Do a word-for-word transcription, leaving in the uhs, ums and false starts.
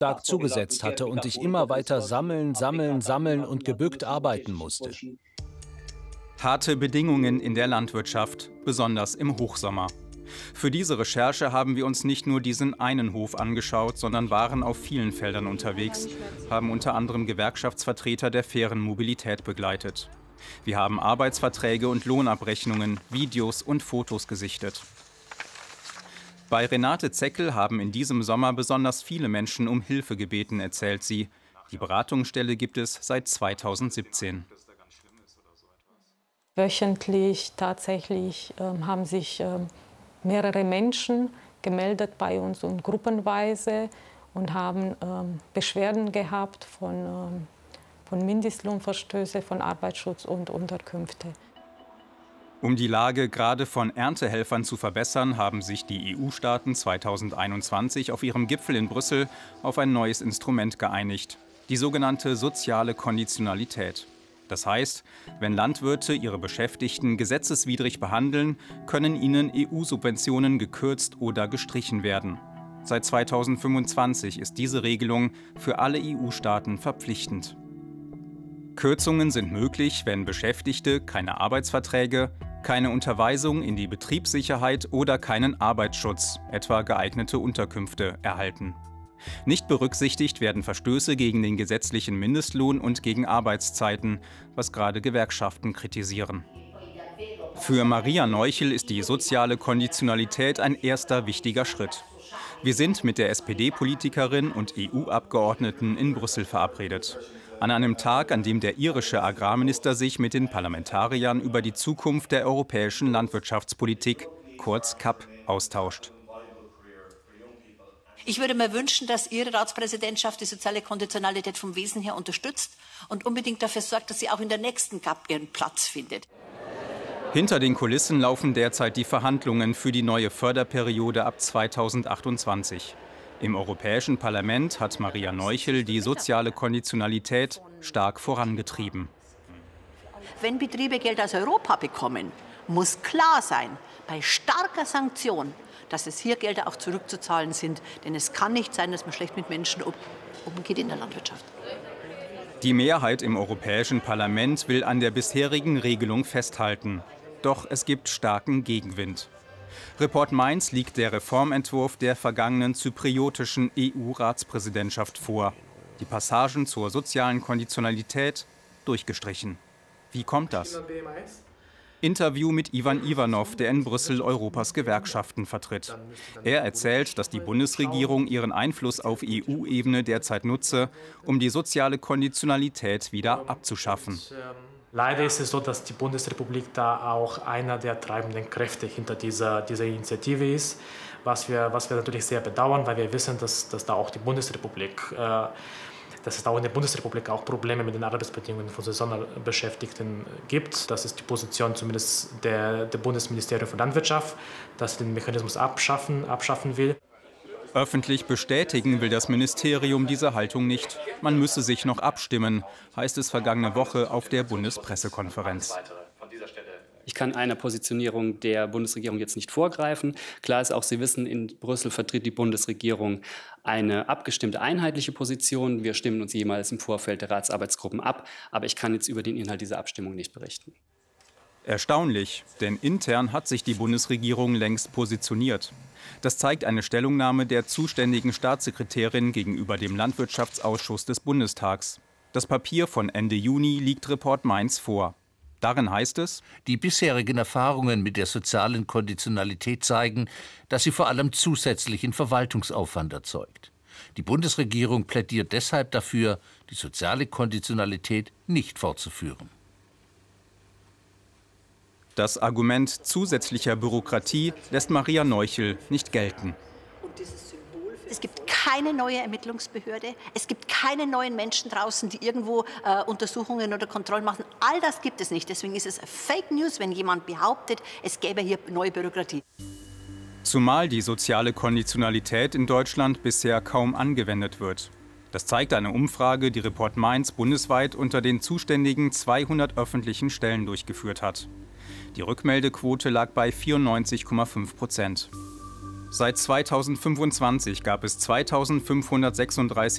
stark zugesetzt hatte und ich immer weiter sammeln, sammeln, sammeln und gebückt arbeiten musste. Harte Bedingungen in der Landwirtschaft, besonders im Hochsommer. Für diese Recherche haben wir uns nicht nur diesen einen Hof angeschaut, sondern waren auf vielen Feldern unterwegs, haben unter anderem Gewerkschaftsvertreter der fairen Mobilität begleitet. Wir haben Arbeitsverträge und Lohnabrechnungen, Videos und Fotos gesichtet. Bei Renate Zeckel haben in diesem Sommer besonders viele Menschen um Hilfe gebeten, erzählt sie. Die Beratungsstelle gibt es seit zweitausendsiebzehn. Wöchentlich tatsächlich ähm, haben sich ähm, mehrere Menschen gemeldet bei uns und gruppenweise und haben ähm, Beschwerden gehabt von, ähm, von Mindestlohnverstößen, von Arbeitsschutz und Unterkünfte. Um die Lage gerade von Erntehelfern zu verbessern, haben sich die E U-Staaten zweitausendeinundzwanzig auf ihrem Gipfel in Brüssel auf ein neues Instrument geeinigt, die sogenannte soziale Konditionalität. Das heißt, wenn Landwirte ihre Beschäftigten gesetzeswidrig behandeln, können ihnen E U-Subventionen gekürzt oder gestrichen werden. Seit zweitausendfünfundzwanzig ist diese Regelung für alle E U-Staaten verpflichtend. Kürzungen sind möglich, wenn Beschäftigte keine Arbeitsverträge, keine Unterweisung in die Betriebssicherheit oder keinen Arbeitsschutz, etwa geeignete Unterkünfte, erhalten. Nicht berücksichtigt werden Verstöße gegen den gesetzlichen Mindestlohn und gegen Arbeitszeiten, was gerade Gewerkschaften kritisieren. Für Maria Neuchel ist die soziale Konditionalität ein erster wichtiger Schritt. Wir sind mit der S P D-Politikerin und E U-Abgeordneten in Brüssel verabredet. An einem Tag, an dem der irische Agrarminister sich mit den Parlamentariern über die Zukunft der europäischen Landwirtschaftspolitik, kurz C A P, austauscht. Ich würde mir wünschen, dass Ihre Ratspräsidentschaft die soziale Konditionalität vom Wesen her unterstützt und unbedingt dafür sorgt, dass sie auch in der nächsten C A P ihren Platz findet. Hinter den Kulissen laufen derzeit die Verhandlungen für die neue Förderperiode ab zweitausendachtundzwanzig. Im Europäischen Parlament hat Maria Neuchel die soziale Konditionalität stark vorangetrieben. Wenn Betriebe Geld aus Europa bekommen, muss klar sein, bei starker Sanktion, dass es hier Gelder auch zurückzuzahlen sind. Denn es kann nicht sein, dass man schlecht mit Menschen umgeht in der Landwirtschaft. Die Mehrheit im Europäischen Parlament will an der bisherigen Regelung festhalten. Doch es gibt starken Gegenwind. Report Mainz liegt der Reformentwurf der vergangenen zypriotischen E U-Ratspräsidentschaft vor. Die Passagen zur sozialen Konditionalität durchgestrichen. Wie kommt das? Interview mit Ivan Ivanov, der in Brüssel Europas Gewerkschaften vertritt. Er erzählt, dass die Bundesregierung ihren Einfluss auf E U-Ebene derzeit nutze, um die soziale Konditionalität wieder abzuschaffen. Leider ist es so, dass die Bundesrepublik da auch einer der treibenden Kräfte hinter dieser, dieser Initiative ist, was wir, was wir natürlich sehr bedauern, weil wir wissen, dass, dass da auch die Bundesrepublik äh, dass es auch in der Bundesrepublik auch Probleme mit den Arbeitsbedingungen von Saisonbeschäftigten gibt. Das ist die Position zumindest der, der Bundesministerium für Landwirtschaft, das den Mechanismus abschaffen, abschaffen will. Öffentlich bestätigen will das Ministerium diese Haltung nicht. Man müsse sich noch abstimmen, heißt es vergangene Woche auf der Bundespressekonferenz. Ich kann einer Positionierung der Bundesregierung jetzt nicht vorgreifen. Klar ist auch, Sie wissen, in Brüssel vertritt die Bundesregierung eine abgestimmte einheitliche Position. Wir stimmen uns jemals im Vorfeld der Ratsarbeitsgruppen ab. Aber ich kann jetzt über den Inhalt dieser Abstimmung nicht berichten. Erstaunlich, denn intern hat sich die Bundesregierung längst positioniert. Das zeigt eine Stellungnahme der zuständigen Staatssekretärin gegenüber dem Landwirtschaftsausschuss des Bundestags. Das Papier von Ende Juni liegt Report Mainz vor. Darin heißt es: Die bisherigen Erfahrungen mit der sozialen Konditionalität zeigen, dass sie vor allem zusätzlichen Verwaltungsaufwand erzeugt. Die Bundesregierung plädiert deshalb dafür, die soziale Konditionalität nicht fortzuführen. Das Argument zusätzlicher Bürokratie lässt Maria Neuchel nicht gelten. Es gibt keine neue Ermittlungsbehörde, es gibt keine neuen Menschen draußen, die irgendwo äh, Untersuchungen oder Kontrollen machen. All das gibt es nicht. Deswegen ist es Fake News, wenn jemand behauptet, es gäbe hier neue Bürokratie. Zumal die soziale Konditionalität in Deutschland bisher kaum angewendet wird. Das zeigt eine Umfrage, die Report Mainz bundesweit unter den zuständigen zweihundert öffentlichen Stellen durchgeführt hat. Die Rückmeldequote lag bei vierundneunzig Komma fünf Prozent. Seit zweitausendfünfundzwanzig gab es zweitausendfünfhundertsechsunddreißig